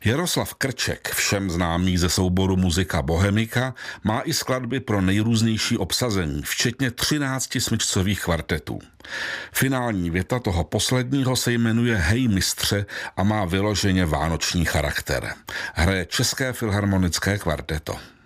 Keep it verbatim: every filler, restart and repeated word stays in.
Jaroslav Krček, všem známý ze souboru Muzika Bohemika, má i skladby pro nejrůznější obsazení, včetně třinácti smyčcových kvartetů. Finální věta toho posledního se jmenuje Hej mistře a má vyloženě vánoční charakter. Hraje České filharmonické kvarteto.